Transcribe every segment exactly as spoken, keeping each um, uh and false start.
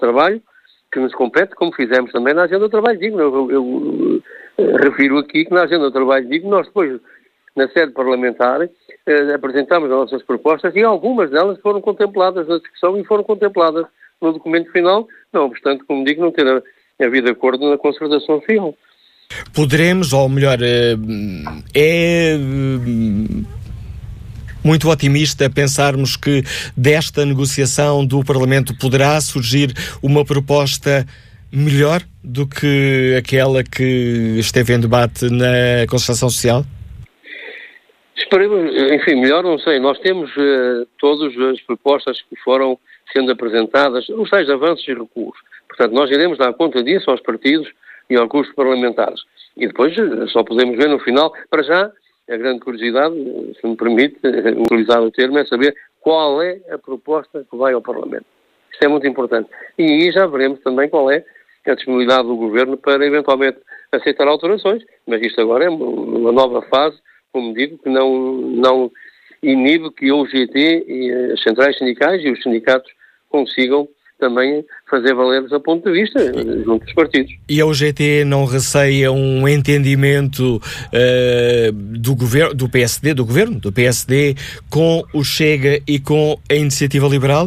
trabalho que nos compete, como fizemos também na Agenda do Trabalho Digno. Eu, eu, eu refiro aqui que na Agenda do Trabalho Digno nós depois, na sede parlamentar, eh, apresentámos as nossas propostas e algumas delas foram contempladas na discussão e foram contempladas no documento final, não obstante, como digo, não ter havido acordo na concertação final. Poderemos, ou melhor, é muito otimista pensarmos que desta negociação do Parlamento poderá surgir uma proposta melhor do que aquela que esteve em debate na Concertação Social? Esperemos, enfim, melhor não sei. Nós temos uh, todas as propostas que foram sendo apresentadas, os tais avanços e recuos. Portanto, nós iremos dar conta disso aos partidos e aos grupos parlamentares. E depois uh, só podemos ver no final. Para já, a grande curiosidade, se me permite uh, utilizar o termo, é saber qual é a proposta que vai ao Parlamento. Isto é muito importante. E aí já veremos também qual é a disponibilidade do Governo para eventualmente aceitar alterações. Mas isto agora é uma nova fase, como digo, que não, não inibe que o G T e as centrais sindicais e os sindicatos consigam também fazer valer o seu ponto de vista junto dos partidos. E a U G T não receia um entendimento uh, do governo, do P S D, do governo, do P S D, com o Chega e com a Iniciativa Liberal?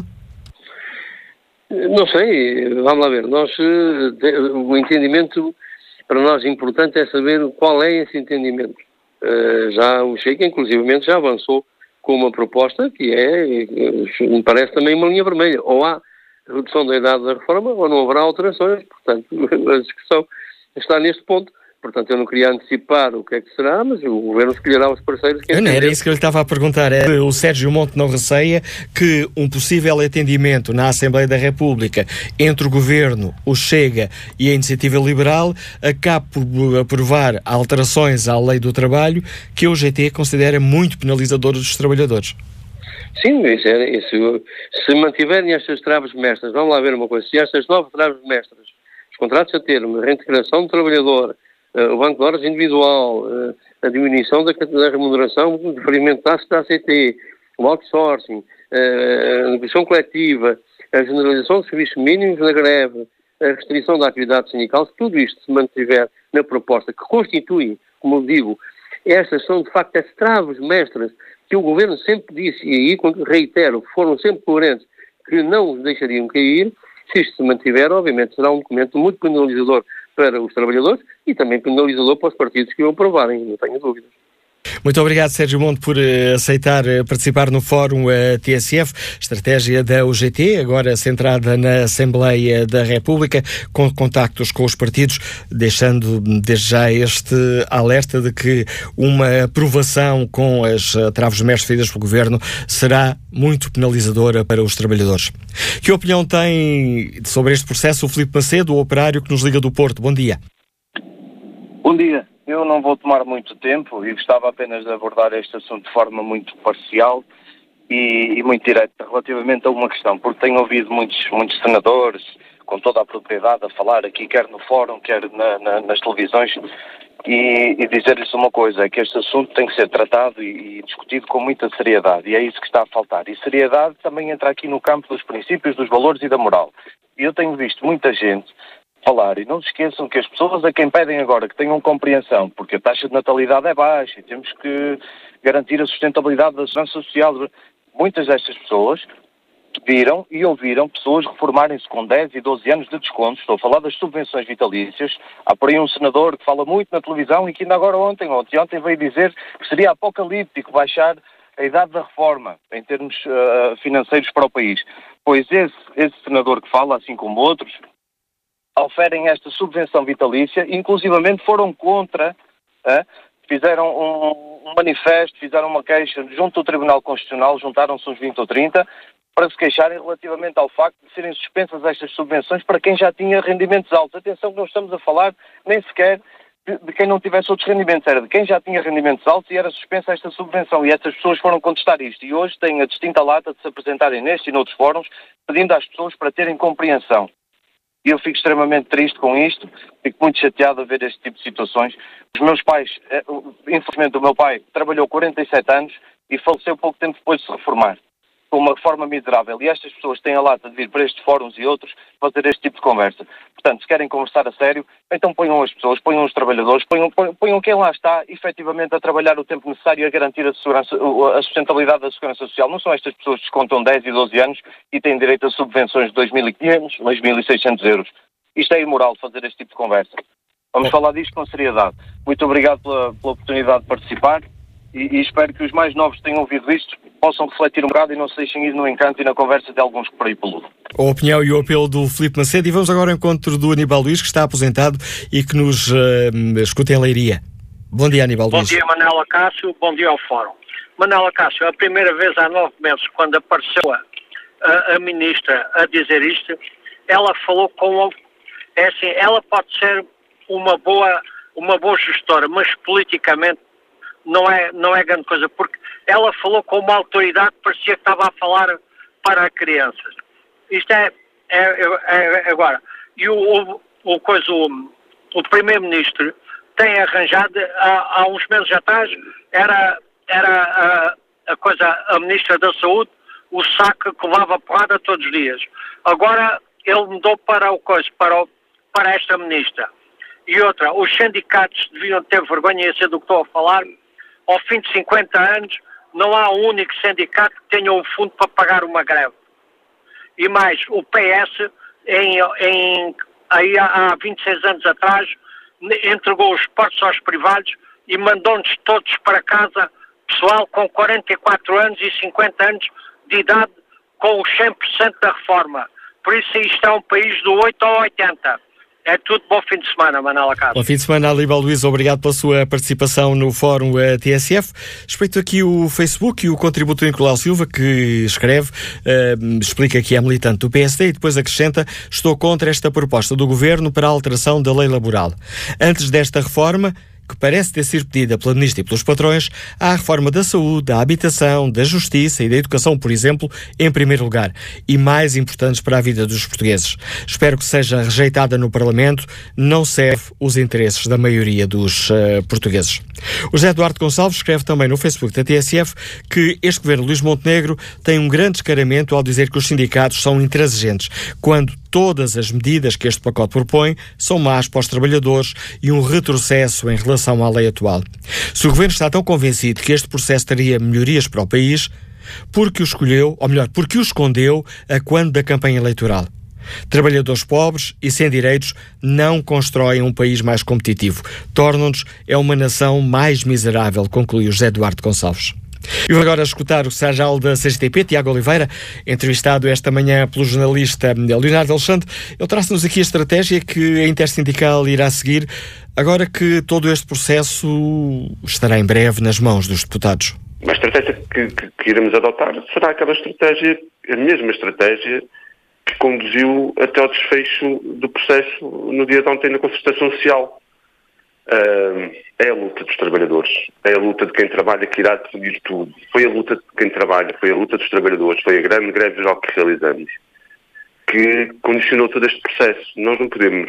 Não sei, vamos lá ver. Nós, o entendimento para nós importante é saber qual é esse entendimento. Uh, já o Chega, inclusivamente, já avançou com uma proposta que é, me parece também uma linha vermelha. Ou há redução da idade da reforma ou não haverá alterações. Portanto, a discussão está neste ponto. Portanto, eu não queria antecipar o que é que será, mas o Governo escolherá os parceiros que não, era isso que eu lhe estava a perguntar. É, o Sérgio Monte não receia que um possível entendimento na Assembleia da República entre o Governo, o Chega e a Iniciativa Liberal acabe por aprovar alterações à Lei do Trabalho que a U G T considera muito penalizadoras dos trabalhadores. Sim, isso é, isso, se mantiverem estas traves mestras, vamos lá ver uma coisa, se estas nove traves mestras, os contratos a termo, a reintegração do trabalhador, Uh, o banco de horas individual, uh, a diminuição da, da remuneração, o diferimento da A C T, o outsourcing, uh, a negociação coletiva, a generalização dos serviços mínimos na greve, a restrição da atividade sindical, se tudo isto se mantiver na proposta que constitui, como eu digo, estas são de facto as traves mestras que o Governo sempre disse, e aí reitero, foram sempre coerentes, que não os deixariam cair. Se isto se mantiver, obviamente será um documento muito penalizador para os trabalhadores e também penalizador para os partidos que o aprovarem, não tenho dúvidas. Muito obrigado, Sérgio Monte, por uh, aceitar uh, participar no Fórum uh, T S F, estratégia da U G T, agora centrada na Assembleia da República, com contactos com os partidos, deixando desde já este alerta de que uma aprovação com as uh, traves mestras feitas pelo Governo será muito penalizadora para os trabalhadores. Que opinião tem sobre este processo o Filipe Macedo, o operário que nos liga do Porto? Bom dia. Bom dia. Eu não vou tomar muito tempo e gostava apenas de abordar este assunto de forma muito parcial e, e muito direta relativamente a uma questão, porque tenho ouvido muitos, muitos senadores com toda a propriedade a falar aqui, quer no fórum, quer na, na, nas televisões, e, e dizer-lhes uma coisa, é que este assunto tem que ser tratado e, e discutido com muita seriedade, e é isso que está a faltar. E seriedade também entra aqui no campo dos princípios, dos valores e da moral. E eu tenho visto muita gente falar, e não se esqueçam que as pessoas a quem pedem agora que tenham compreensão, porque a taxa de natalidade é baixa e temos que garantir a sustentabilidade da segurança social, muitas destas pessoas viram e ouviram pessoas reformarem-se com dez e doze anos de desconto. Estou a falar das subvenções vitalícias. Há por aí um senador que fala muito na televisão e que ainda agora ontem, ontem, ontem veio dizer que seria apocalíptico baixar a idade da reforma em termos uh, financeiros para o país. Pois esse, esse senador que fala, assim como outros, oferem esta subvenção vitalícia, inclusivamente foram contra, eh, fizeram um, um manifesto, fizeram uma queixa junto ao Tribunal Constitucional, juntaram-se uns vinte ou trinta, para se queixarem relativamente ao facto de serem suspensas estas subvenções para quem já tinha rendimentos altos. Atenção que não estamos a falar nem sequer de, de quem não tivesse outros rendimentos, era de quem já tinha rendimentos altos e era suspensa esta subvenção. E estas pessoas foram contestar isto. E hoje têm a distinta lata de se apresentarem neste e noutros fóruns, pedindo às pessoas para terem compreensão. E eu fico extremamente triste com isto, fico muito chateado a ver este tipo de situações. Os meus pais, infelizmente o meu pai trabalhou quarenta e sete anos e faleceu pouco tempo depois de se reformar. com uma reforma miserável, e estas pessoas têm a lata de vir para estes fóruns e outros fazer este tipo de conversa. Portanto, se querem conversar a sério, então ponham as pessoas, ponham os trabalhadores, ponham, ponham, ponham quem lá está, efetivamente, a trabalhar o tempo necessário a garantir a, segurança, a sustentabilidade da segurança social. Não são estas pessoas que descontam dez e doze anos e têm direito a subvenções de dois mil e quinhentos, dois mil e seiscentos euros. Isto é imoral, fazer este tipo de conversa. Vamos falar disto com seriedade. Muito obrigado pela, pela oportunidade de participar e, e espero que os mais novos que tenham ouvido isto possam refletir um bocado e não se deixem ir no encanto e na conversa de alguns por aí peludo. A opinião e o apelo do Filipe Macedo. E vamos agora ao encontro do Aníbal Luís, que está aposentado e que nos uh, escuta em Leiria. Bom dia, Aníbal Luís. Bom dia, Manela Cássio. Bom dia ao Fórum. Manela Cássio, a primeira vez há nove meses, quando apareceu a, a ministra a dizer isto, ela falou com... É assim, ela pode ser uma boa, uma boa gestora, mas politicamente não é, não é grande coisa, porque ela falou com uma autoridade que parecia que estava a falar para crianças. Isto é, é, é, é agora. E o, o, o, coisa, o, o primeiro-ministro tem arranjado, há, há uns meses atrás, era, era a, a coisa, a ministra da Saúde, o saco que levava porrada todos os dias. Agora ele mudou para o coisa, para, o, para esta ministra. E outra, os sindicatos deviam ter vergonha, e ser do que estou a falar. Ao fim de cinquenta anos, não há um único sindicato que tenha um fundo para pagar uma greve. E mais, o P S, em, em, aí há vinte e seis anos atrás, entregou os portos aos privados e mandou-nos todos para casa, pessoal com quarenta e quatro anos e cinquenta anos de idade, com os cem por cento da reforma. Por isso isto é um país do oito ao oitenta. É tudo. Bom fim de semana, Manela Cássio. Bom fim de semana, Aníbal Luís. Obrigado pela sua participação no Fórum uh, T S F. Respeito aqui o Facebook e o contributo do Nicolau Silva, que escreve, uh, explica que é militante do P S D e depois acrescenta: estou contra esta proposta do Governo para a alteração da lei laboral. Antes desta reforma, que parece ter sido pedida pela Ministra e pelos patrões, há a reforma da saúde, da habitação, da justiça e da educação, por exemplo, em primeiro lugar, e mais importantes para a vida dos portugueses. Espero que seja rejeitada no Parlamento, não serve os interesses da maioria dos uh, portugueses. O José Eduardo Gonçalves escreve também no Facebook da T S F que este governo Luís Montenegro tem um grande descaramento ao dizer que os sindicatos são intransigentes, quando todas as medidas que este pacote propõe são más para os trabalhadores e um retrocesso em relação à lei atual. Se o Governo está tão convencido que este processo teria melhorias para o país, porque o escolheu, ou melhor, porque o escondeu a quando da campanha eleitoral. Trabalhadores pobres e sem direitos não constroem um país mais competitivo. Tornam-nos é uma nação mais miserável, concluiu José Eduardo Gonçalves. E vou agora escutar o secretário-geral da C G T P, Tiago Oliveira, entrevistado esta manhã pelo jornalista Leonardo Alexandre. Ele traz-nos aqui a estratégia que a Intersindical irá seguir, agora que todo este processo estará em breve nas mãos dos deputados. A estratégia que, que, que iremos adotar será aquela estratégia, a mesma estratégia que conduziu até ao desfecho do processo no dia de ontem na concertação social. Uh, é a luta dos trabalhadores, é a luta de quem trabalha que irá definir tudo. Foi a luta de quem trabalha, foi a luta dos trabalhadores, foi a grande greve geral que realizamos que condicionou todo este processo. Nós não podemos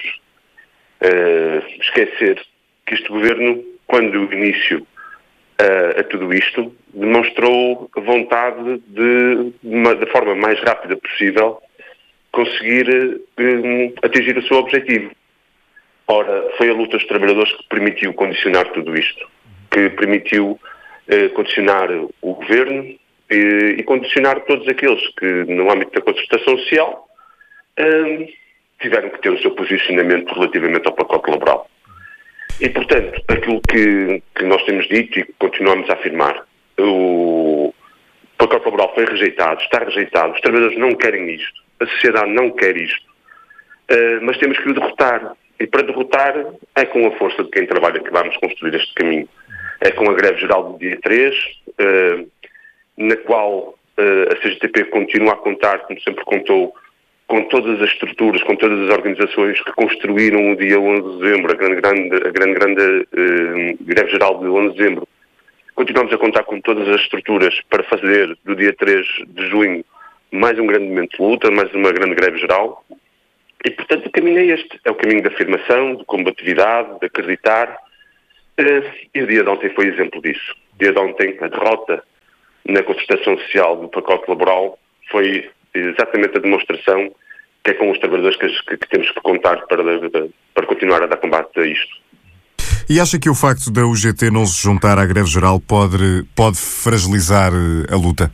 uh, esquecer que este governo, quando deu início uh, a tudo isto, demonstrou a vontade de, de da forma mais rápida possível, conseguir uh, atingir o seu objetivo. Ora, foi a luta dos trabalhadores que permitiu condicionar tudo isto, que permitiu eh, condicionar o governo e, e condicionar todos aqueles que, no âmbito da concertação social, eh, tiveram que ter o seu posicionamento relativamente ao pacote laboral. E, portanto, aquilo que, que nós temos dito e que continuamos a afirmar, o pacote laboral foi rejeitado, está rejeitado, os trabalhadores não querem isto, a sociedade não quer isto, eh, mas temos que o derrotar. E para derrotar é com a força de quem trabalha que vamos construir este caminho. É com a greve geral do dia três, uh, na qual uh, a C G T P continua a contar, como sempre contou, com todas as estruturas, com todas as organizações que construíram o dia onze de dezembro, a grande, grande, a grande, grande uh, greve geral de onze de dezembro. Continuamos a contar com todas as estruturas para fazer do dia três de junho mais um grande momento de luta, mais uma grande greve geral. E, portanto, o caminho é este. É o caminho da afirmação, de combatividade, de acreditar. E o dia de ontem foi exemplo disso. O dia de ontem, a derrota na concertação social do pacote laboral foi exatamente a demonstração que é com os trabalhadores que, que temos que contar para, para continuar a dar combate a isto. E acha que o facto da U G T não se juntar à greve geral pode, pode fragilizar a luta?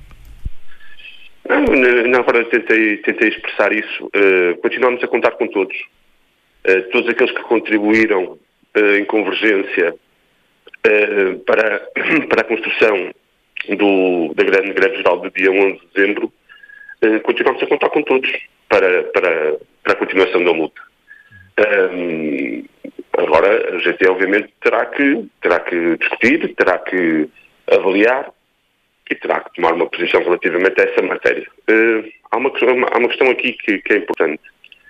Não, na verdade tentei, tentei expressar isso. Uh, continuamos a contar com todos. Uh, todos aqueles que contribuíram uh, em convergência uh, para, para a construção do, da grande greve geral do dia onze de dezembro, uh, continuamos a contar com todos para, para, para a continuação da luta. Um, agora, a U G T obviamente terá que, terá que discutir, terá que avaliar e terá que tomar uma posição relativamente a essa matéria. Uh, há, uma, há uma questão aqui que, que é importante.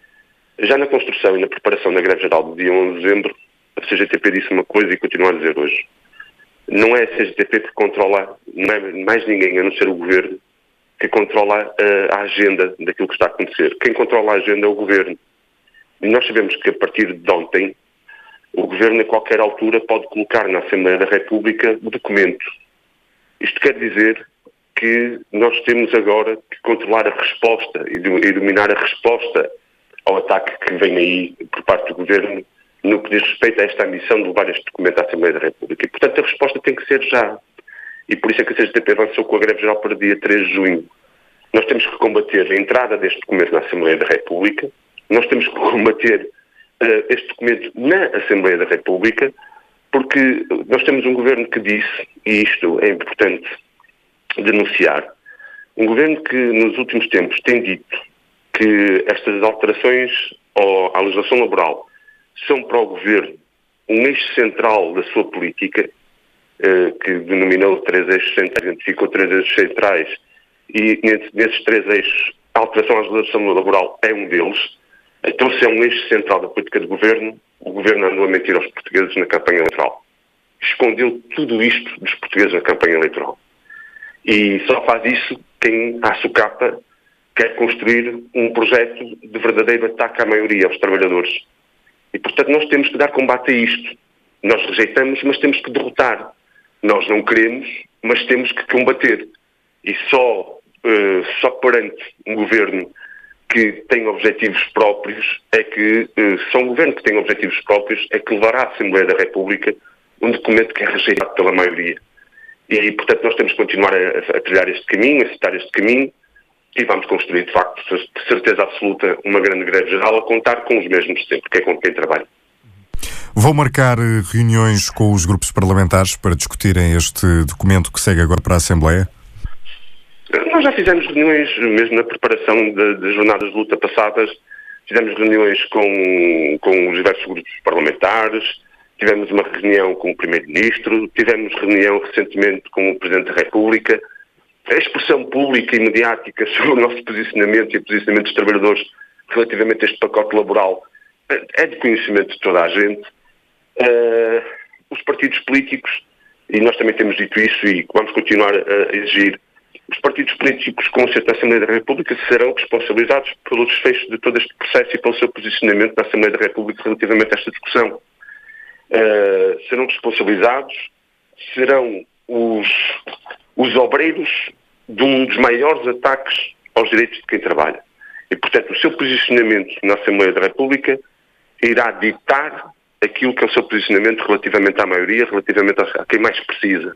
Já na construção e na preparação da greve geral do dia onze de dezembro, a C G T P disse uma coisa e continua a dizer hoje. Não é a C G T P que controla, não é mais ninguém a não ser o Governo, que controla a, a agenda daquilo que está a acontecer. Quem controla a agenda é o Governo. E nós sabemos que a partir de ontem, o Governo a qualquer altura pode colocar na Assembleia da República o documento. Isto quer dizer que nós temos agora que controlar a resposta e dominar a resposta ao ataque que vem aí por parte do Governo no que diz respeito a esta ambição de levar este documento à Assembleia da República. E, portanto, a resposta tem que ser já. E por isso é que a C G T P avançou com a greve geral para dia três de junho. Nós temos que combater a entrada deste documento na Assembleia da República. Nós temos que combater uh, este documento na Assembleia da República, porque nós temos um Governo que disse, e isto é importante denunciar, um Governo que nos últimos tempos tem dito que estas alterações ao, à legislação laboral são para o Governo um eixo central da sua política, uh, que denominou três eixos centrais, identificou três eixos centrais, e nesses três eixos a alteração à legislação laboral é um deles. Então, se é um eixo central da política do Governo, o Governo andou a mentir aos portugueses na campanha eleitoral. Escondeu tudo isto dos portugueses na campanha eleitoral. E só faz isso quem, à socapa, quer construir um projeto de verdadeiro ataque à maioria, aos trabalhadores. E, portanto, nós temos que dar combate a isto. Nós rejeitamos, mas temos que derrotar. Nós não queremos, mas temos que combater. E só, uh, só perante um Governo que tem objetivos próprios, é que, só um Governo que tem objetivos próprios, é que levará à Assembleia da República um documento que é rejeitado pela maioria. E, portanto, nós temos que continuar a, a trilhar este caminho, a citar este caminho, e vamos construir, de facto, de certeza absoluta, uma grande greve geral, a contar com os mesmos sempre, que é com quem trabalha. Vou marcar reuniões com os grupos parlamentares para discutirem este documento que segue agora para a Assembleia? Nós já fizemos reuniões, mesmo na preparação das jornadas de luta passadas, fizemos reuniões com, com os diversos grupos parlamentares, tivemos uma reunião com o Primeiro-Ministro, tivemos reunião recentemente com o Presidente da República. A expressão pública e mediática sobre o nosso posicionamento e o posicionamento dos trabalhadores relativamente a este pacote laboral é de conhecimento de toda a gente. Uh, os partidos políticos, e nós também temos dito isso e vamos continuar a exigir, os partidos políticos com o centro da Assembleia da República serão responsabilizados pelo desfecho de todo este processo e pelo seu posicionamento na Assembleia da República relativamente a esta discussão. Uh, serão responsabilizados, serão os, os obreiros de um dos maiores ataques aos direitos de quem trabalha. E, portanto, o seu posicionamento na Assembleia da República irá ditar aquilo que é o seu posicionamento relativamente à maioria, relativamente a quem mais precisa.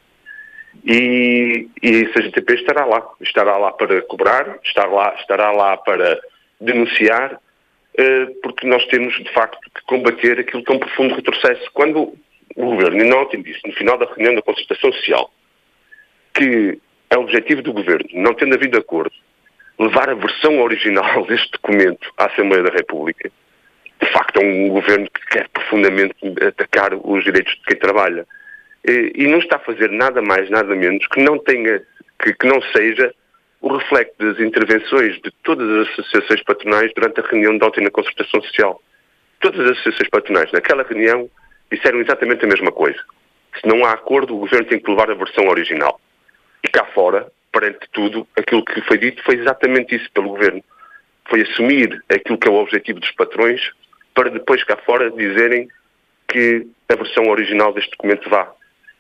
E, e a C G T P estará lá. Estará lá para cobrar, estará lá, estará lá para denunciar, uh, porque nós temos, de facto, que combater aquilo que é um profundo retrocesso. Quando o Governo, e ontem disse, no final da reunião da concertação social, que é o objetivo do Governo, não tendo havido acordo, levar a versão original deste documento à Assembleia da República, de facto é um Governo que quer profundamente atacar os direitos de quem trabalha. E não está a fazer nada mais, nada menos que não tenha, que, que não seja o reflexo das intervenções de todas as associações patronais durante a reunião de ontem na concertação social. Todas as associações patronais naquela reunião disseram exatamente a mesma coisa. Se não há acordo, o Governo tem que levar a versão original. E cá fora, perante tudo, aquilo que foi dito foi exatamente isso pelo Governo. Foi assumir aquilo que é o objetivo dos patrões para depois cá fora dizerem que a versão original deste documento vá.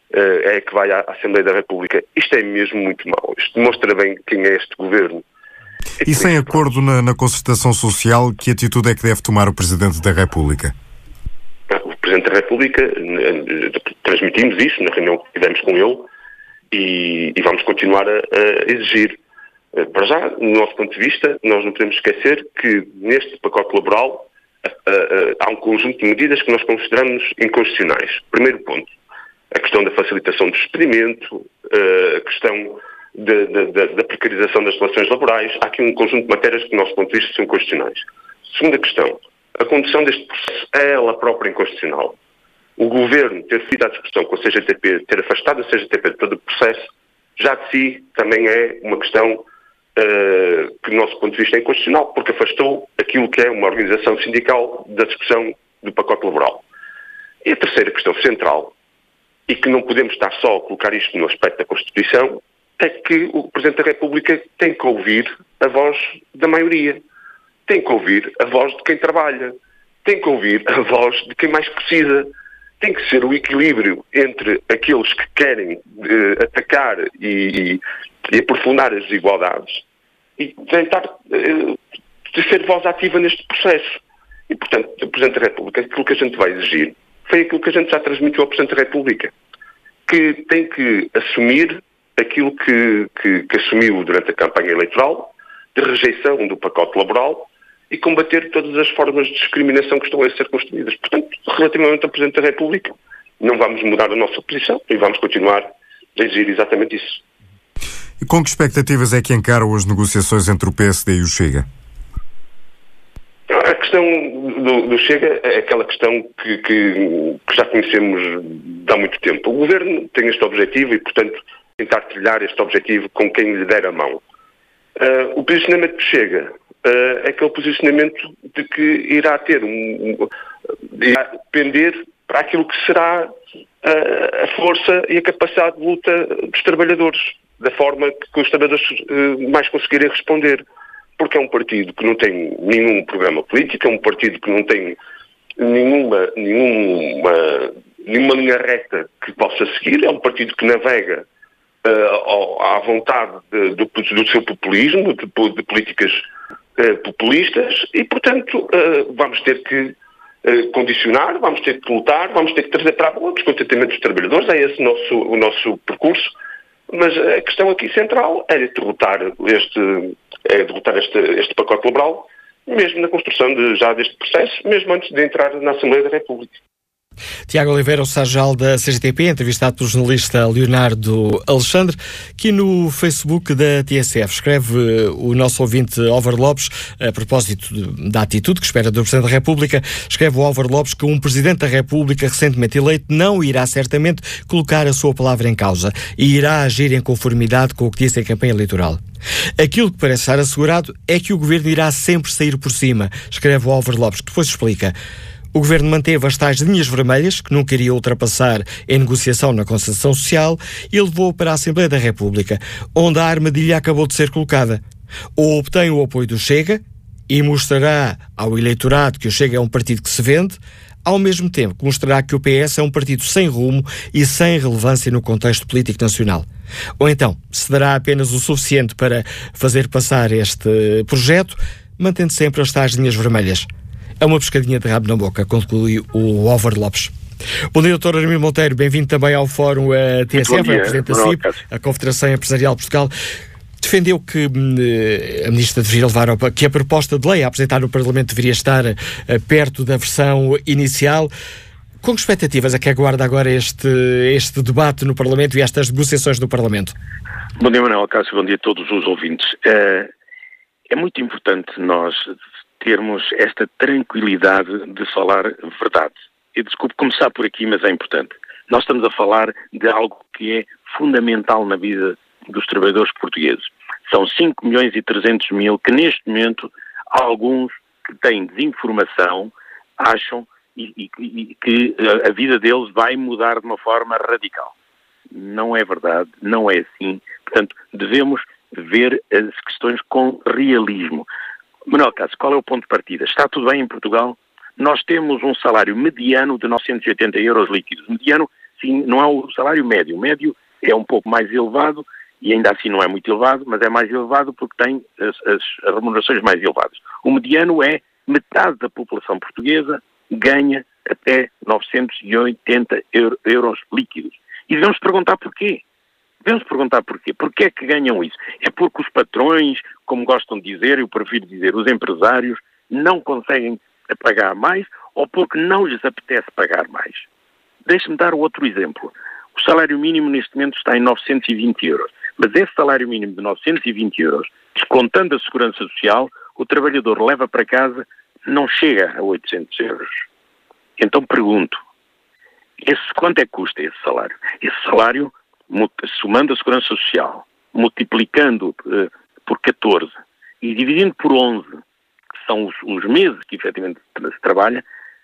é que vai à Assembleia da República. Isto é mesmo muito mau. Isto demonstra bem quem é este governo. E sem acordo na, na concertação social, que atitude é que deve tomar o Presidente da República? O Presidente da República, transmitimos isso na reunião que tivemos com ele e, e vamos continuar a, a exigir. Para já, no nosso ponto de vista, nós não podemos esquecer que neste pacote laboral a, a, a, há um conjunto de medidas que nós consideramos inconstitucionais. Primeiro ponto, a questão da facilitação do despedimento, a questão da, da, da precarização das relações laborais. Há aqui um conjunto de matérias que, do nosso ponto de vista, são inconstitucionais. Segunda questão, a condução deste processo é ela própria inconstitucional. O Governo ter feito a discussão com a C G T P, ter afastado a C G T P de todo o processo, já de si também é uma questão uh, que, do nosso ponto de vista, é inconstitucional, porque afastou aquilo que é uma organização sindical da discussão do pacote laboral. E a terceira questão central, e que não podemos estar só a colocar isto no aspecto da Constituição, é que o Presidente da República tem que ouvir a voz da maioria. Tem que ouvir a voz de quem trabalha. Tem que ouvir a voz de quem mais precisa. Tem que ser o equilíbrio entre aqueles que querem eh, atacar e, e, e aprofundar as desigualdades e tentar eh, ser voz ativa neste processo. E, portanto, o Presidente da República, aquilo que a gente vai exigir foi aquilo que a gente já transmitiu ao Presidente da República, que tem que assumir aquilo que, que, que assumiu durante a campanha eleitoral, de rejeição do pacote laboral e combater todas as formas de discriminação que estão a ser construídas. Portanto, relativamente ao Presidente da República, não vamos mudar a nossa posição e vamos continuar a exigir exatamente isso. E com que expectativas é que encaram as negociações entre o P S D e o Chega? A questão do, do Chega é aquela questão que, que, que já conhecemos de há muito tempo. O Governo tem este objetivo e, portanto, tentar trilhar este objetivo com quem lhe der a mão. Uh, o posicionamento que chega uh, é aquele posicionamento de que irá ter um, um irá pender para aquilo que será uh, a força e a capacidade de luta dos trabalhadores, da forma que os trabalhadores uh, mais conseguirem responder. Porque é um partido que não tem nenhum programa político, é um partido que não tem nenhuma, nenhuma, nenhuma linha reta que possa seguir, é um partido que navega Uh, à vontade de, do, do seu populismo, de, de políticas uh, populistas e, portanto, uh, vamos ter que uh, condicionar, vamos ter que lutar, vamos ter que trazer para a boa o descontentamento dos trabalhadores. É esse o nosso, o nosso percurso, mas a questão aqui central é derrotar este, é derrotar este, este pacote laboral, mesmo na construção de, já deste processo, mesmo antes de entrar na Assembleia da República. Tiago Oliveira, o Sajal da C G T P, entrevistado pelo jornalista Leonardo Alexandre, que no Facebook da T S F escreve o nosso ouvinte Álvaro Lopes, a propósito da atitude que espera do Presidente da República, escreve o Álvaro Lopes que um Presidente da República recentemente eleito não irá certamente colocar a sua palavra em causa e irá agir em conformidade com o que disse em campanha eleitoral. Aquilo que parece estar assegurado é que o Governo irá sempre sair por cima, escreve o Álvaro Lopes, que depois explica. O Governo manteve as tais linhas vermelhas, que não queria ultrapassar em negociação na concertação social, e levou para a Assembleia da República, onde a armadilha acabou de ser colocada. Ou obtém o apoio do Chega, e mostrará ao eleitorado que o Chega é um partido que se vende, ao mesmo tempo que mostrará que o P S é um partido sem rumo e sem relevância no contexto político nacional. Ou então, se dará apenas o suficiente para fazer passar este projeto, mantendo sempre as tais linhas vermelhas. É uma pescadinha de rabo na boca, conclui o Álvaro Lopes. Bom dia, doutor Armino Monteiro, bem-vindo também ao Fórum a T S F, é o Presidente da C I P, a Confederação Empresarial de Portugal. Defendeu que a Ministra deveria levar ao, que a proposta de lei a apresentar no Parlamento deveria estar uh, perto da versão inicial. Com que expectativas é que aguarda agora este, este debate no Parlamento e estas negociações do Parlamento? Bom dia, Manuel Cássio, bom dia a todos os ouvintes. Uh, é muito importante nós termos esta tranquilidade de falar verdade. E desculpe começar por aqui, mas é importante. Nós estamos a falar de algo que é fundamental na vida dos trabalhadores portugueses. São cinco milhões e trezentos mil que neste momento alguns que têm desinformação acham e, e, e que a vida deles vai mudar de uma forma radical. Não é verdade, não é assim. Portanto, devemos ver as questões com realismo. Manuel Cássio, qual é o ponto de partida? Está tudo bem em Portugal? Nós temos um salário mediano de novecentos e oitenta euros líquidos. Mediano assim, não é o salário médio. O médio é um pouco mais elevado e ainda assim não é muito elevado, mas é mais elevado porque tem as, as, as remunerações mais elevadas. O mediano é metade da população portuguesa ganha até novecentos e oitenta euros líquidos. E devemos perguntar porquê. Devemos perguntar porquê. Porquê é que ganham isso? É porque os patrões, como gostam de dizer, eu prefiro dizer, os empresários, não conseguem pagar mais ou porque não lhes apetece pagar mais? Deixe-me dar outro exemplo. O salário mínimo neste momento está em novecentos e vinte euros. Mas esse salário mínimo de novecentos e vinte euros, descontando a segurança social, o trabalhador leva para casa, não chega a oitocentos euros. Então pergunto, esse, quanto é que custa esse salário? Esse salário, somando a segurança social, multiplicando uh, por catorze e dividindo por onze, que são os, os meses que efetivamente se trabalha,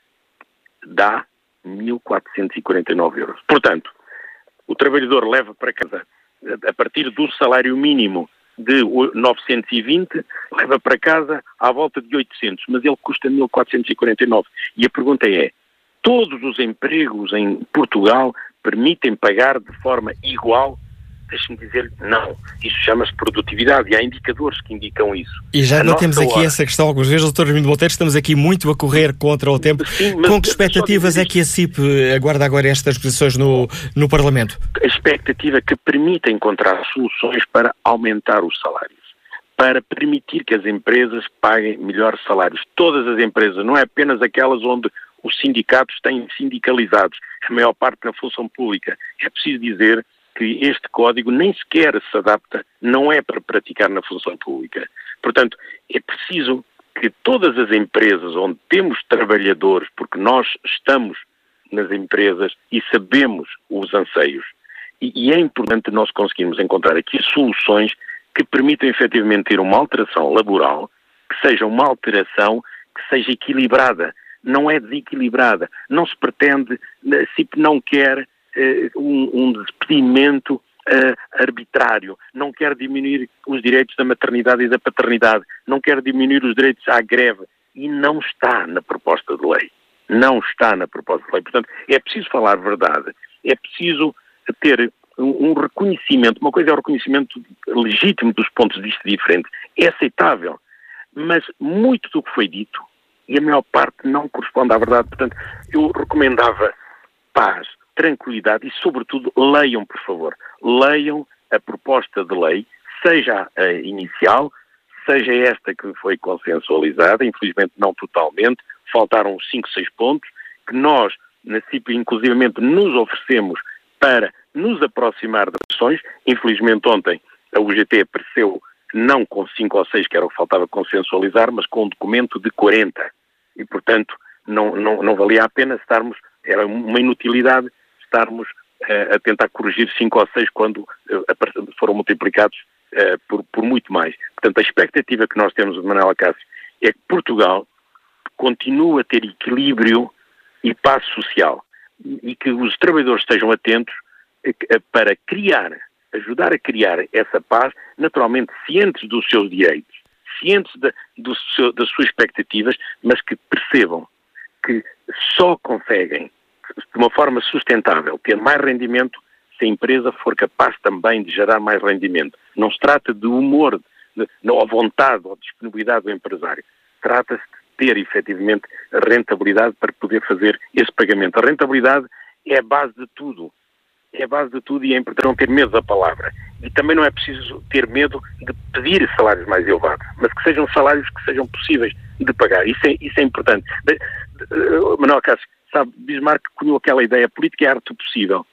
dá mil quatrocentos e quarenta e nove euros. Portanto, o trabalhador leva para casa, a partir do salário mínimo de novecentos e vinte, leva para casa à volta de oitocentos, mas ele custa mil quatrocentos e quarenta e nove. E a pergunta é, todos os empregos em Portugal permitem pagar de forma igual? Deixe-me dizer, não. Isso chama-se produtividade e há indicadores que indicam isso. E já não temos aqui hora... essa questão algumas vezes, doutor Armindo Monteiro, estamos aqui muito a correr contra o tempo. Sim, mas com que expectativas é que a C I P aguarda agora estas posições no, no Parlamento? A expectativa que permita encontrar soluções para aumentar os salários, para permitir que as empresas paguem melhores salários. Todas as empresas, não é apenas aquelas onde os sindicatos têm sindicalizados, a maior parte na função pública. É preciso dizer que este código nem sequer se adapta, não é para praticar na função pública. Portanto, é preciso que todas as empresas onde temos trabalhadores, porque nós estamos nas empresas e sabemos os anseios, e, e é importante nós conseguirmos encontrar aqui soluções que permitam efetivamente ter uma alteração laboral, que seja uma alteração que seja equilibrada, não é desequilibrada. Não se pretende, a C I P não quer Uh, um, um despedimento uh, arbitrário, não quer diminuir os direitos da maternidade e da paternidade, não quer diminuir os direitos à greve, e não está na proposta de lei. Não está na proposta de lei. Portanto, é preciso falar verdade, é preciso ter um, um reconhecimento, uma coisa é o reconhecimento legítimo dos pontos de vista diferentes, é aceitável, mas muito do que foi dito, e a maior parte não corresponde à verdade. Portanto, eu recomendava paz, tranquilidade e, sobretudo, leiam, por favor. Leiam a proposta de lei, seja a inicial, seja esta que foi consensualizada, infelizmente não totalmente, faltaram cinco, seis pontos, que nós, na C I P, inclusivamente, nos oferecemos para nos aproximar das ações. Infelizmente, ontem, a U G T apareceu não com cinco ou seis, que era o que faltava consensualizar, mas com um documento de quarenta. E, portanto, não, não, não valia a pena estarmos, era uma inutilidade, estarmos uh, a tentar corrigir cinco ou seis quando uh, foram multiplicados uh, por, por muito mais. Portanto, a expectativa que nós temos de Manuel Acácio é que Portugal continue a ter equilíbrio e paz social e que os trabalhadores estejam atentos uh, para criar, ajudar a criar essa paz, naturalmente cientes dos seus direitos, cientes de, do seu, das suas expectativas, mas que percebam que só conseguem de uma forma sustentável ter mais rendimento se a empresa for capaz também de gerar mais rendimento. Não se trata de humor, de, ou vontade ou disponibilidade do empresário. Trata-se de ter, efetivamente, a rentabilidade para poder fazer esse pagamento. A rentabilidade é a base de tudo. É a base de tudo e é importante não ter medo da palavra. E também não é preciso ter medo de pedir salários mais elevados, mas que sejam salários que sejam possíveis de pagar. Isso é, isso é importante. De, de, uh, Manuel Cássio, sabe, Bismarck cunhou aquela ideia, política é a arte do possível.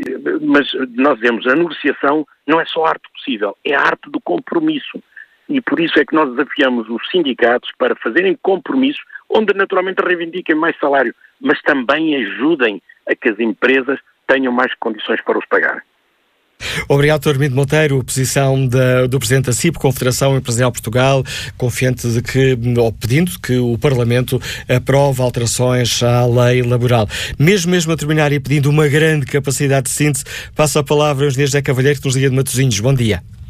Mas nós dizemos, a negociação não é só a arte possível, é a arte do compromisso. E por isso é que nós desafiamos os sindicatos para fazerem compromissos, onde naturalmente reivindiquem mais salário, mas também ajudem a que as empresas tenham mais condições para os pagar. Obrigado, doutor Armindo Monteiro. Posição da, do Presidente da C I P, Confederação Empresarial de Portugal, confiante de que, ou pedindo que o Parlamento aprove alterações à lei laboral. Mesmo mesmo a terminar e pedindo uma grande capacidade de síntese, passo a palavra aos José Cavalheiro, que nos liga de Matosinhos. Bom dia.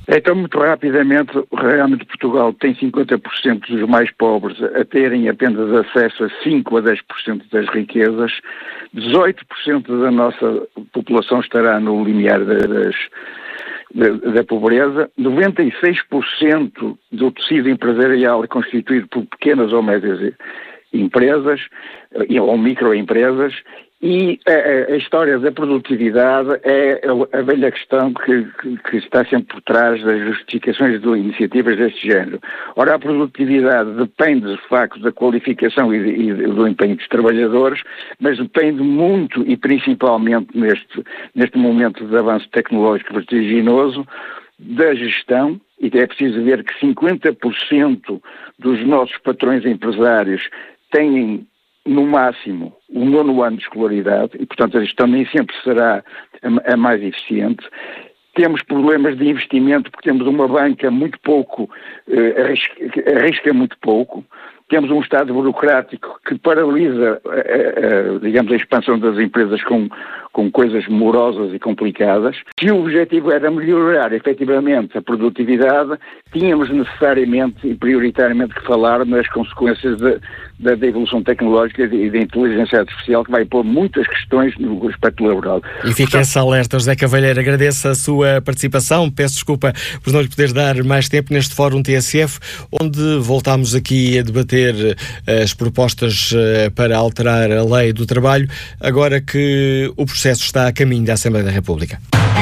Então, muito rapidamente, realmente Portugal tem cinquenta por cento dos mais pobres a terem apenas acesso a cinco a dez por cento das riquezas, dezoito por cento da nossa população estará no limiar das, da, da pobreza, noventa e seis por cento do tecido empresarial é constituído por pequenas ou médias empresas ou microempresas. E a, a história da produtividade é a, a velha questão que, que, que está sempre por trás das justificações de iniciativas deste género. Ora, a produtividade depende, de facto, da qualificação e, de, e do empenho dos trabalhadores, mas depende muito e principalmente neste, neste momento de avanço tecnológico vertiginoso da gestão, e é preciso ver que cinquenta por cento dos nossos patrões empresários têm no máximo o nono ano de escolaridade e, portanto, a gestão nem sempre será a, a mais eficiente. Temos problemas de investimento porque temos uma banca muito pouco, eh, arrisca, arrisca muito pouco. Temos um Estado burocrático que paralisa, a, a, a, digamos, a expansão das empresas com, com coisas morosas e complicadas. Se o objetivo era melhorar efetivamente a produtividade, tínhamos necessariamente e prioritariamente que falar nas consequências da, da, da evolução tecnológica e da inteligência artificial, que vai pôr muitas questões no aspecto laboral. E fica essa alerta, José Cavalheiro. Agradeço a sua participação. Peço desculpa por não lhe poder dar mais tempo neste Fórum T S F, onde voltámos aqui a debater as propostas para alterar a lei do trabalho, agora que o processo está a caminho da Assembleia da República.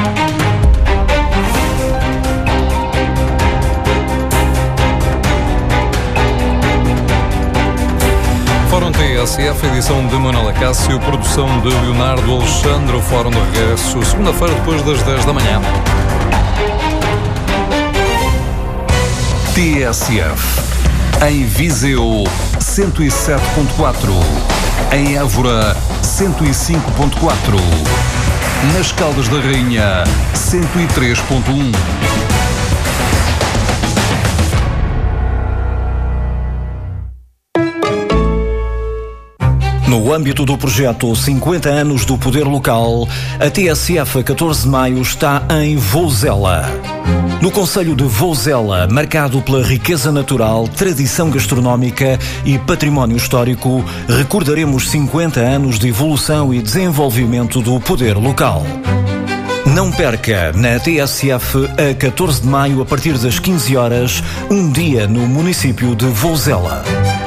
Fórum T S F, edição de Manuela Cássio, produção de Leonardo Alexandre. O Fórum de regresso segunda-feira depois das dez da manhã. T S F. Em Viseu, cento e sete ponto quatro. Em Évora, cento e cinco ponto quatro. Nas Caldas da Rainha, cento e três ponto um. No âmbito do projeto cinquenta anos do Poder Local, a T S F a catorze de maio está em Vouzela. No concelho de Vouzela, marcado pela riqueza natural, tradição gastronómica e património histórico, recordaremos cinquenta anos de evolução e desenvolvimento do poder local. Não perca, na T S F, a catorze de maio, a partir das quinze horas, um dia no município de Vouzela.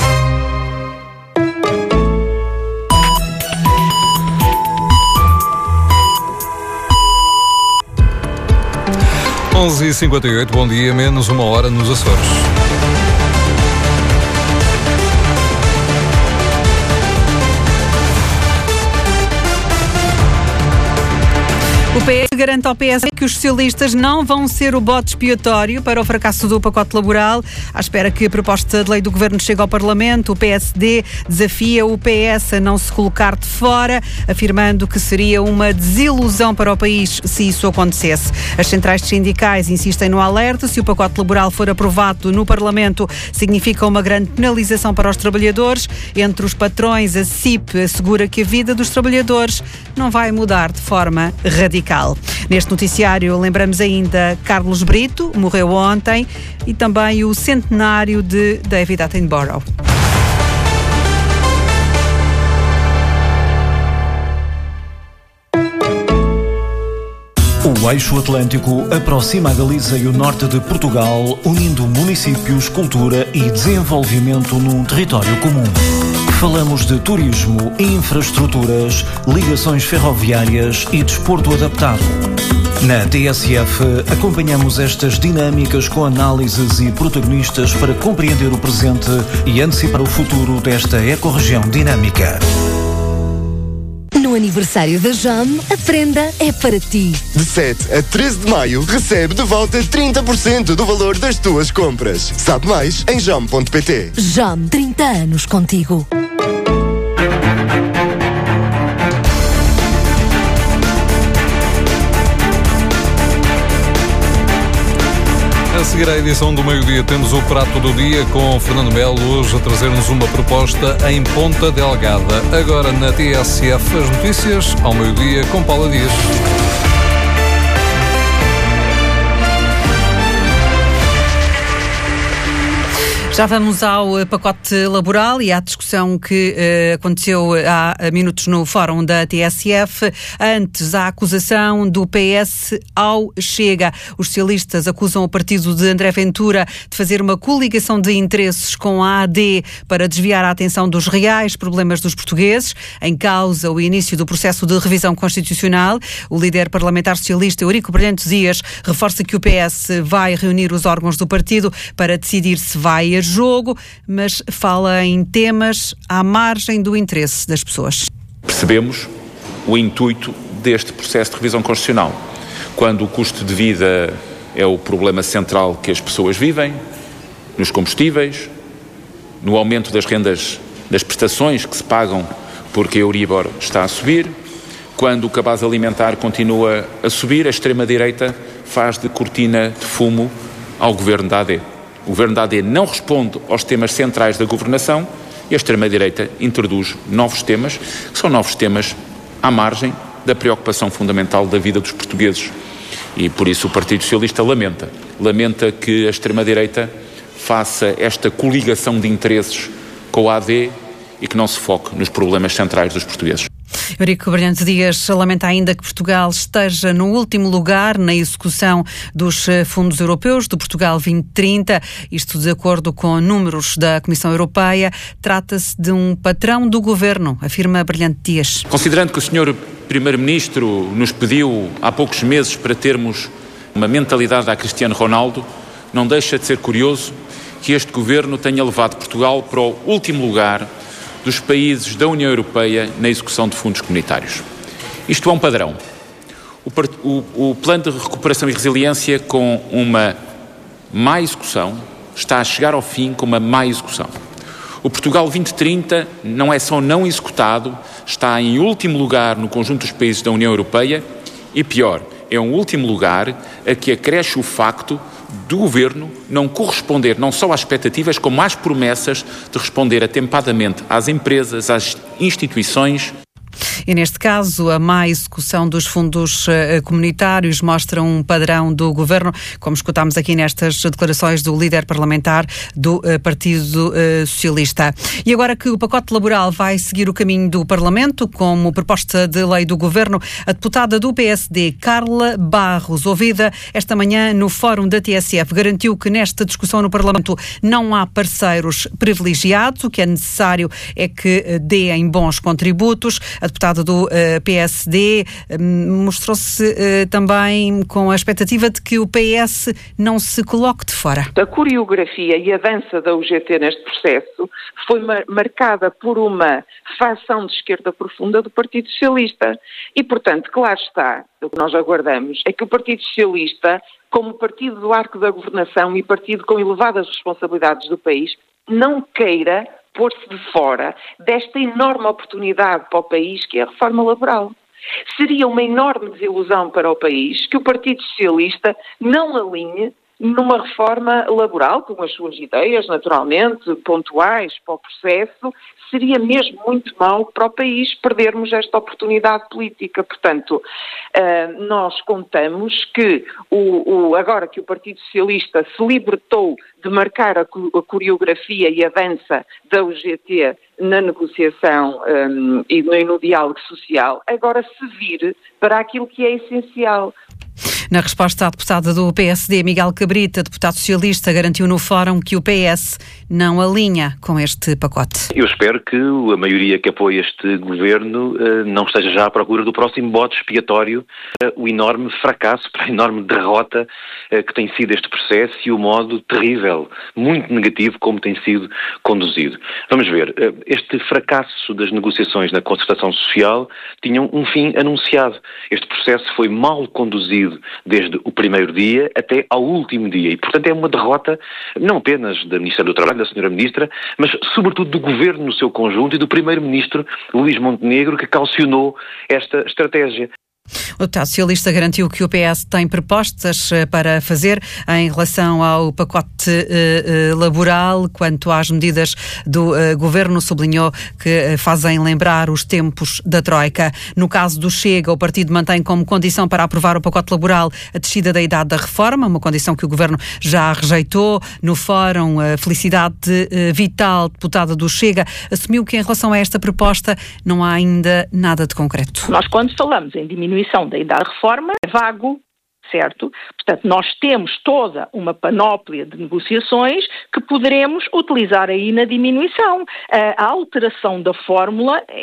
onze e cinquenta e oito, bom dia, menos uma hora nos Açores. O P S garante ao P S que os socialistas não vão ser o bote expiatório para o fracasso do pacote laboral. À espera que a proposta de lei do Governo chegue ao Parlamento, o P S D desafia o P S a não se colocar de fora, afirmando que seria uma desilusão para o país se isso acontecesse. As centrais sindicais insistem no alerta. Se o pacote laboral for aprovado no Parlamento, significa uma grande penalização para os trabalhadores. Entre os patrões, a S I P assegura que a vida dos trabalhadores não vai mudar de forma radical. Neste noticiário lembramos ainda Carlos Brito, morreu ontem, e também o centenário de David Attenborough. O Eixo Atlântico aproxima a Galiza e o norte de Portugal, unindo municípios, cultura e desenvolvimento num território comum. Falamos de turismo, infraestruturas, ligações ferroviárias e desporto adaptado. Na T S F, acompanhamos estas dinâmicas com análises e protagonistas para compreender o presente e antecipar o futuro desta ecorregião dinâmica. No aniversário da Jam, a prenda é para ti. De sete a treze de maio, recebe de volta trinta por cento do valor das tuas compras. Sabe mais em jam ponto pt. Jam, trinta anos contigo. A seguir à edição do meio-dia temos o Prato do Dia com Fernando Melo, hoje a trazer-nos uma proposta em Ponta Delgada. Agora na T S F as notícias ao meio-dia com Paula Dias. Já vamos ao pacote laboral e à discussão que uh, aconteceu há minutos no fórum da T S F. Antes, a acusação do P S ao Chega. Os socialistas acusam o partido de André Ventura de fazer uma coligação de interesses com a A D para desviar a atenção dos reais problemas dos portugueses. Em causa o início do processo de revisão constitucional. O líder parlamentar socialista Eurico Brilhante Dias reforça que o P S vai reunir os órgãos do partido para decidir se vai a jogo, mas fala em temas à margem do interesse das pessoas. Percebemos o intuito deste processo de revisão constitucional. Quando o custo de vida é o problema central que as pessoas vivem, nos combustíveis, no aumento das rendas, das prestações que se pagam porque a Euribor está a subir, quando o cabaz alimentar continua a subir, a extrema-direita faz de cortina de fumo ao governo da A D. O governo da A D não responde aos temas centrais da governação e a extrema-direita introduz novos temas, que são novos temas à margem da preocupação fundamental da vida dos portugueses. E por isso o Partido Socialista lamenta. Lamenta que a extrema-direita faça esta coligação de interesses com a A D e que não se foque nos problemas centrais dos portugueses. Eurico Brilhante Dias lamenta ainda que Portugal esteja no último lugar na execução dos fundos europeus do Portugal vinte trinta, isto de acordo com números da Comissão Europeia. Trata-se de um patrão do governo, afirma Brilhante Dias. Considerando que o senhor Primeiro-Ministro nos pediu há poucos meses para termos uma mentalidade à Cristiano Ronaldo, não deixa de ser curioso que este governo tenha levado Portugal para o último lugar dos países da União Europeia na execução de fundos comunitários. Isto é um padrão. O, o, o Plano de Recuperação e Resiliência, com uma má execução, está a chegar ao fim com uma má execução. O Portugal vinte trinta não é só não executado, está em último lugar no conjunto dos países da União Europeia e, pior, é um último lugar a que acresce o facto do Governo não corresponder não só às expectativas, como às promessas de responder atempadamente às empresas, às instituições. E neste caso, a má execução dos fundos uh, comunitários mostra um padrão do governo, como escutámos aqui nestas declarações do líder parlamentar do uh, Partido uh, Socialista. E agora que o pacote laboral vai seguir o caminho do Parlamento, como proposta de lei do governo, a deputada do P S D, Carla Barros, ouvida esta manhã no fórum da T S F, garantiu que nesta discussão no Parlamento não há parceiros privilegiados, o que é necessário é que deem bons contributos. A deputada do uh, P S D um, mostrou-se uh, também com a expectativa de que o P S não se coloque de fora. A coreografia e a dança da U G T neste processo foi mar- marcada por uma facção de esquerda profunda do Partido Socialista. E, portanto, claro está, o que nós aguardamos é que o Partido Socialista, como partido do arco da governação e partido com elevadas responsabilidades do país, não queira pôr-se de fora desta enorme oportunidade para o país que é a reforma laboral. Seria uma enorme desilusão para o país que o Partido Socialista não alinhe numa reforma laboral, com as suas ideias, naturalmente, pontuais para o processo. Seria mesmo muito mau para o país perdermos esta oportunidade política. Portanto, uh, nós contamos que o, o, agora que o Partido Socialista se libertou de marcar a, a coreografia e a dança da U G T na negociação um, e no, no diálogo social, agora se vire para aquilo que é essencial. Na resposta à deputada do P S D, Miguel Cabrita, deputado socialista, garantiu no fórum que o P S não alinha com este pacote. Eu espero que a maioria que apoia este governo uh, não esteja já à procura do próximo bode expiatório, uh, o enorme fracasso, a enorme derrota uh, que tem sido este processo e o modo terrível, muito negativo como tem sido conduzido. Vamos ver, uh, este fracasso das negociações na concertação social tinham um fim anunciado. Este processo foi mal conduzido desde o primeiro dia até ao último dia e, portanto, é uma derrota não apenas da Ministra do Trabalho, da senhora Ministra, mas sobretudo do Governo no seu conjunto e do Primeiro-Ministro Luís Montenegro, que calcionou esta estratégia. O deputado socialista garantiu que o P S tem propostas para fazer em relação ao pacote uh, uh, laboral. Quanto às medidas do uh, governo, sublinhou que uh, fazem lembrar os tempos da Troika. No caso do Chega, o partido mantém como condição para aprovar o pacote laboral a descida da idade da reforma, uma condição que o governo já rejeitou. No fórum, a Felicidade uh, Vital, deputada do Chega, assumiu que em relação a esta proposta não há ainda nada de concreto. Nós, quando falamos em diminuição da idade da reforma, é vago, certo? Portanto, nós temos toda uma panóplia de negociações que poderemos utilizar aí na diminuição. A alteração da fórmula